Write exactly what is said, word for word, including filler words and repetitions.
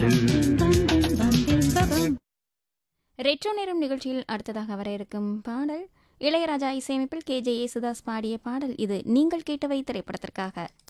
Retro நேரம் நிகழ்ச்சியில் அடுத்ததாக வர இருக்கும் பாடல் இளையராஜா இசையமைப்பில் கே ஜே யேசுதாஸ் பாடிய பாடல் இது. நீங்கள் கேட்டவை திரைப்படத்திற்காக.